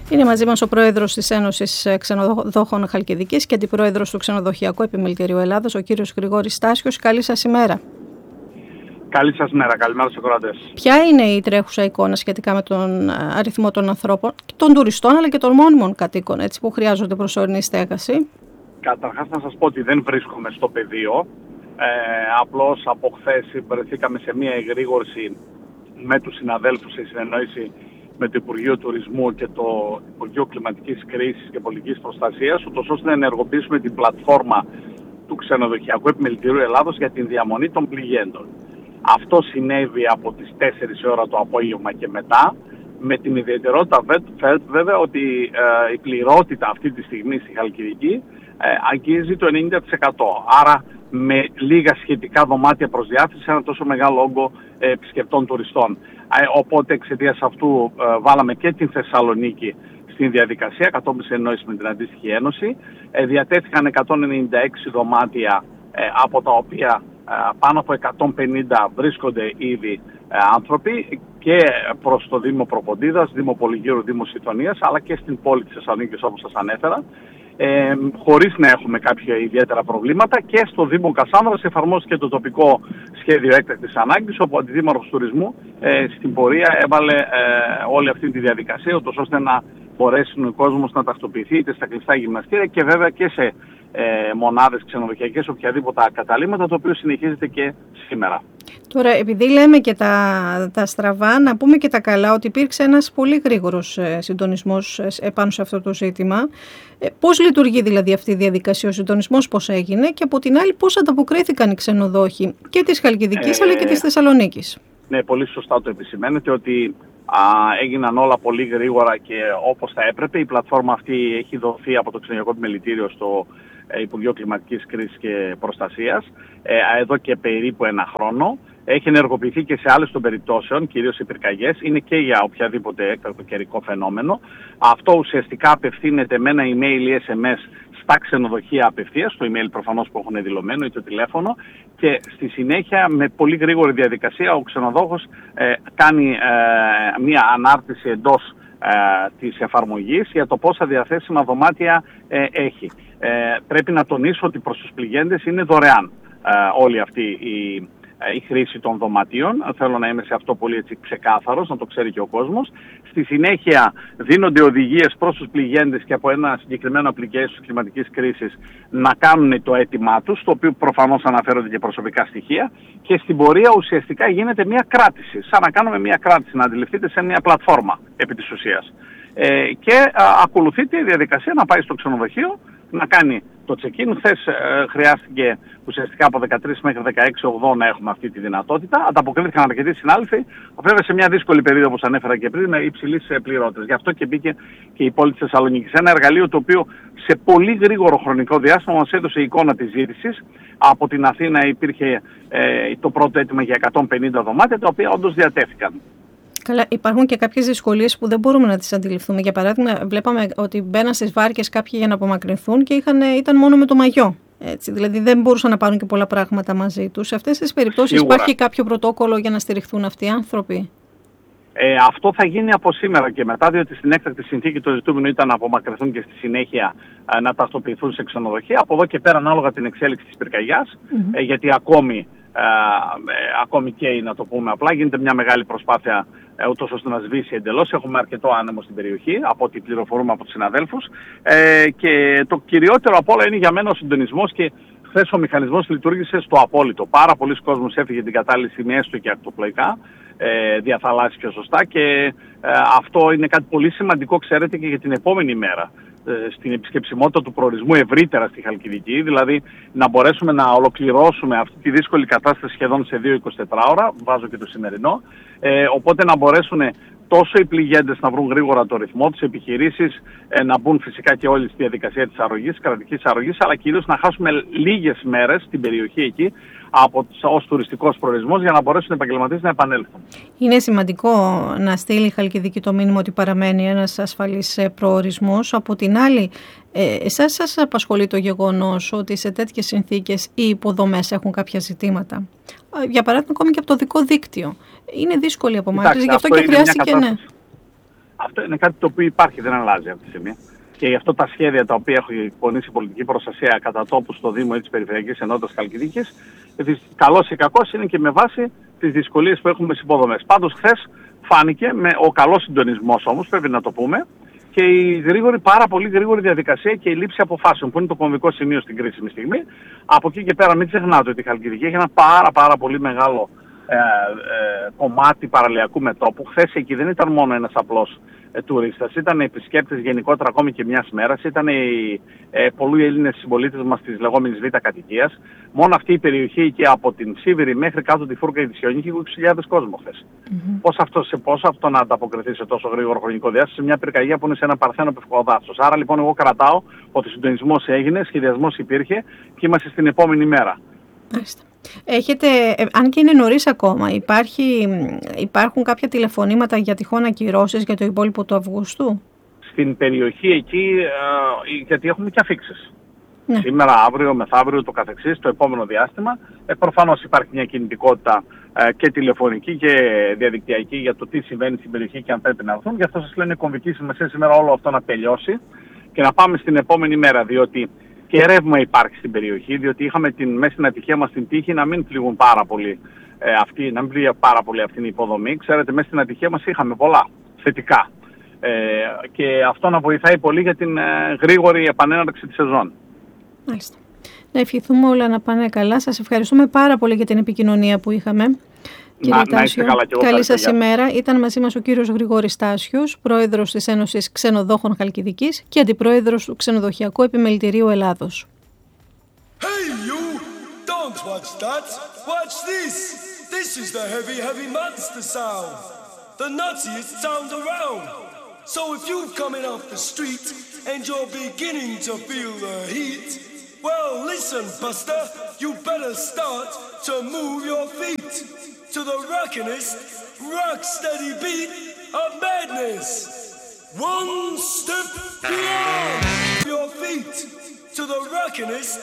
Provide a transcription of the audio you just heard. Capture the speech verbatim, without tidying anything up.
Είναι μαζί μας ο πρόεδρος της Ένωσης Ξενοδόχων Χαλκιδικής και αντιπρόεδρος του Ξενοδοχειακού Επιμελητηρίου Ελλάδος, ο κύριος Γρηγόρης Στάσιος. Καλή σας ημέρα. Καλή σας μέρα, καλημέρα στους ακροατές. Ποια είναι η τρέχουσα εικόνα σχετικά με τον αριθμό των ανθρώπων, των τουριστών αλλά και των μόνιμων κατοίκων, έτσι, που χρειάζονται προσωρινή στέγαση? Καταρχάς να σας πω ότι δεν βρίσκομαι στο πεδίο. Ε, απλώς από χθες βρεθήκαμε σε μια εγρήγορση με τους συναδέλφους σε συνεννόηση με το Υπουργείο Τουρισμού και το Υπουργείο Κλιματικής Κρίσης και Πολιτικής Προστασίας, ούτως ώστε να ενεργοποιήσουμε την πλατφόρμα του Ξενοδοχειακού Επιμελητηρίου Ελλάδος για την διαμονή των πληγέντων. Αυτό συνέβη από τις τέσσερις ώρα το απόγευμα και μετά, με την ιδιαιτερότητα βέβαια ότι ε, η πληρότητα αυτή τη στιγμή στη Χαλκιδική ε, αγγίζει το ενενήντα τοις εκατό. Άρα με λίγα σχετικά δωμάτια προς διάθεση σε ένα τόσο μεγάλο όγκο ε, επισκεπτών τουριστών. Ε, οπότε εξαιτίας αυτού ε, βάλαμε και την Θεσσαλονίκη στην διαδικασία, κατόπιν συνεννόηση με την αντίστοιχη ένωση. Ε, διατέθηκαν εκατόν ενενήντα έξι δωμάτια, ε, από τα οποία ε, πάνω από εκατόν πενήντα βρίσκονται ήδη ε, άνθρωποι και προς το Δήμο Προποντίδας, Δήμο Πολυγύρου, Δήμο Συντονίας, αλλά και στην πόλη της Θεσσαλονίκης, όπως σας ανέφερα. Ε, χωρίς να έχουμε κάποια ιδιαίτερα προβλήματα, και στο Δήμο Κασάνδρας εφαρμόστηκε το τοπικό σχέδιο έκτακτης ανάγκης, όπου ο Αντιδήμαρχος Τουρισμού ε, στην πορεία έβαλε ε, όλη αυτή τη διαδικασία, ούτως ώστε να μπορέσει ο κόσμος να τακτοποιηθεί είτε στα κλειστά γυμναστήρια και βέβαια και σε ε, μονάδες ξενοδοχειακές, οποιαδήποτε καταλήμματα, το οποίο συνεχίζεται και σήμερα. Τώρα, επειδή λέμε και τα, τα στραβά, να πούμε και τα καλά, ότι υπήρξε ένας πολύ γρήγορος ε, συντονισμός ε, πάνω σε αυτό το ζήτημα. Ε, πώς λειτουργεί δηλαδή αυτή η διαδικασία, ο συντονισμός πώς έγινε, και από την άλλη πώς ανταποκρίθηκαν οι ξενοδόχοι και της Χαλκιδικής ε, αλλά και της Θεσσαλονίκης? Ναι, πολύ σωστά το επισημαίνετε ότι α, έγιναν όλα πολύ γρήγορα και όπως θα έπρεπε. Η πλατφόρμα αυτή έχει δοθεί από το Ξενοδοχειακό Επιμελητήριο στο ε, Υπουργείο Κλιματικής Κρίσης και Προστασίας ε, εδώ και περίπου ένα χρόνο. Έχει ενεργοποιηθεί και σε άλλες των περιπτώσεων, κυρίως οι πυρκαγιές, είναι και για οποιαδήποτε έκτακτο καιρικό φαινόμενο. Αυτό ουσιαστικά απευθύνεται με ένα email ή ες εμ ες στα ξενοδοχεία απευθείας, το email προφανώς που έχουν δηλωμένο ή το τηλέφωνο, και στη συνέχεια με πολύ γρήγορη διαδικασία ο ξενοδόχος ε, κάνει ε, μια ανάρτηση εντός ε, της εφαρμογής για το πόσα διαθέσιμα δωμάτια ε, έχει. Ε, πρέπει να τονίσω ότι προς τους πληγέντες είναι δωρεάν ε, όλη αυτή η η χρήση των δωματίων. Θέλω να είμαι σε αυτό πολύ έτσι ξεκάθαρος, να το ξέρει και ο κόσμος. Στη συνέχεια δίνονται οδηγίες προς τους πληγέντες και από ένα συγκεκριμένο application κλιματικής κρίσης να κάνουν το αίτημά τους, το οποίο προφανώς αναφέρονται και προσωπικά στοιχεία, και στην πορεία ουσιαστικά γίνεται μια κράτηση, σαν να κάνουμε μια κράτηση, να αντιληφθείτε, σε μια πλατφόρμα επί της ουσίας. Ε, και α, ακολουθείται η διαδικασία να πάει στο ξενοδοχείο, να κάνει το check-in. Χθες ε, χρειάστηκε ουσιαστικά από δεκατρείς μέχρι δεκαέξι ογδόη να έχουμε αυτή τη δυνατότητα. Ανταποκρίθηκαν αρκετοί συνάδελφοι, βέβαια σε μια δύσκολη περίοδο, όπως ανέφερα και πριν, με υψηλής πληρότητας. Γι' αυτό και μπήκε και η πόλη της Θεσσαλονίκης. Ένα εργαλείο το οποίο σε πολύ γρήγορο χρονικό διάστημα μας έδωσε εικόνα της ζήτησης. Από την Αθήνα υπήρχε ε, το πρώτο αίτημα για εκατόν πενήντα δωμάτια, τα οποία όντως διατέθηκαν. Καλά, υπάρχουν και κάποιες δυσκολίες που δεν μπορούμε να τις αντιληφθούμε. Για παράδειγμα, βλέπαμε ότι μπαίναν στις βάρκες κάποιοι για να απομακρυνθούν και είχαν, ήταν μόνο με το μαγιό. Έτσι, δηλαδή δεν μπορούσαν να πάρουν και πολλά πράγματα μαζί τους. Σε αυτές τις περιπτώσεις Σίγουρα. Υπάρχει κάποιο πρωτόκολλο για να στηριχθούν αυτοί οι άνθρωποι? Ε, αυτό θα γίνει από σήμερα και μετά, διότι στην έκτακτη συνθήκη το ζητούμενο ήταν να απομακρυνθούν και στη συνέχεια ε, να τακτοποιηθούν σε ξενοδοχεία. Από εδώ και πέρα, ανάλογα την εξέλιξη της πυρκαγιάς, mm-hmm. ε, γιατί ακόμη, ε, ε, ακόμη καίει, να το πούμε απλά, γίνεται μια μεγάλη προσπάθεια ε, ούτως ώστε να σβήσει εντελώς. Έχουμε αρκετό άνεμο στην περιοχή, από ό,τι πληροφορούμε από τους συναδέλφους. Ε, και το κυριότερο απ' όλα είναι για μένα ο συντονισμός, και χθες ο μηχανισμός λειτουργήσε στο απόλυτο. Πάρα πολλοί κόσμος έφυγε την κατάλληλη στιγμή, έστω και ακτοπλοϊκά, ε, διαθαλάσσης πιο σωστά, και ε, αυτό είναι κάτι πολύ σημαντικό, ξέρετε, και για την επόμενη μέρα. Στην επισκεψιμότητα του προορισμού ευρύτερα στη Χαλκιδική, δηλαδή να μπορέσουμε να ολοκληρώσουμε αυτή τη δύσκολη κατάσταση σχεδόν σε δύο εικοσιτετράωρα, βάζω και το σημερινό, ε, οπότε να μπορέσουν τόσο οι πληγέντες να βρουν γρήγορα το ρυθμό, τις επιχειρήσεις ε, να μπουν φυσικά και όλοι στη διαδικασία της αρρωγής, της κρατικής αρρωγής, αλλά κυρίως να χάσουμε λίγες μέρες στην περιοχή εκεί από, ως τουριστικός προορισμός, για να μπορέσουν οι επαγγελματίες να επανέλθουν. Είναι σημαντικό να στείλει η Χαλκιδική το μήνυμα ότι παραμένει ένας ασφαλής προορισμός. Από την άλλη, ε, εσάς σας απασχολεί το γεγονός ότι σε τέτοιες συνθήκες οι υποδομές έχουν κάποια ζητήματα? Για παράδειγμα, ακόμη και από το δικό δίκτυο. Είναι δύσκολη απομάκρυνση, γι' αυτό και χρειάστηκε, ναι. Αυτό είναι κάτι το οποίο υπάρχει, δεν αλλάζει αυτή τη στιγμή. Και γι' αυτό τα σχέδια τα οποία έχει εκπονήσει η πολιτική προστασία κατά τόπου στο Δήμο ή της Περιφερειακής Ενότητας Χαλκιδίκης, καλώς ή κακώς είναι και με βάση τις δυσκολίες που έχουμε στις υποδομές. Πάντως, χθες φάνηκε με ο καλός συντονισμός όμως, πρέπει να το πούμε, και η γρήγορη, πάρα πολύ γρήγορη διαδικασία και η λήψη αποφάσεων, που είναι το κομβικό σημείο στην κρίσιμη στιγμή. Από εκεί και πέρα, μην ξεχνάτε ότι η Χαλκιδική έχει ένα πάρα, πάρα πολύ μεγάλο ε, ε, κομμάτι παραλιακού μετώπου. Χθες εκεί δεν ήταν μόνο ένας απλός ε, τουρίστας, ήταν επισκέπτες γενικότερα ακόμη και μιας μέρας, ήταν οι ε, πολλοί Έλληνες συμπολίτες μας της λεγόμενης Β' κατοικίας. Μόνο αυτή η περιοχή και από την Σίβηρη μέχρι κάτω τη Φούρκα και τη Σιόνη είχε είκοσι χιλιάδες κόσμο χθες. Mm-hmm. Πώς αυτό, σε πόσο αυτό να ανταποκριθεί σε τόσο γρήγορο χρονικό διάστημα σε μια πυρκαγιά που είναι σε ένα παρθένο πευκό δάσος. Άρα λοιπόν εγώ κρατάω ότι ο συντονισμός έγινε, σχεδιασμός υπήρχε και είμαστε στην επόμενη μέρα. Μάλιστα. Έχετε, ε, αν και είναι νωρίς ακόμα, υπάρχει, υπάρχουν κάποια τηλεφωνήματα για τυχόν ακυρώσεις για το υπόλοιπο του Αυγούστου? Στην περιοχή εκεί, ε, γιατί έχουμε και αφίξεις. Ναι. Σήμερα, αύριο, μεθαύριο, το καθεξής, το επόμενο διάστημα. Ε, προφανώς υπάρχει μια κινητικότητα ε, και τηλεφωνική και διαδικτυακή για το τι συμβαίνει στην περιοχή και αν πρέπει να έρθουν. Γι' αυτό σας λένε κομβική σημασία σήμερα όλο αυτό να τελειώσει και να πάμε στην επόμενη μέρα, διότι και ρεύμα υπάρχει στην περιοχή, διότι είχαμε την, μέσα στην ατυχία μας την τύχη να μην πληγούν πάρα πολύ ε, αυτή, να μην πληγεί πάρα πολύ αυτή η υποδομή. Ξέρετε, μέσα στην ατυχία μας είχαμε πολλά θετικά. Ε, και αυτό να βοηθάει πολύ για την ε, γρήγορη επανέναρξη της σεζόν. Μάλιστα. Να ευχηθούμε όλα να πάνε καλά. Σας ευχαριστούμε πάρα πολύ για την επικοινωνία που είχαμε. Κύριε Να, Τάσιο, να καλά και εγώ, καλή σας για. ημέρα. Ήταν μαζί μας ο κύριος Γρηγόρης Τάσιος, πρόεδρος της Ένωσης Ξενοδόχων Χαλκιδικής και αντιπρόεδρος του Ξενοδοχειακού Επιμελητηρίου Ελλάδος. Hey you! Don't watch that! Watch this! This is the heavy, heavy monster sound! The nuttiest sound around! So if you're coming off the street and you're beginning to feel the heat, well listen, Buster, you better start to move your feet to the rockinest, rock-steady beat of madness. One step beyond your feet to the rockinest,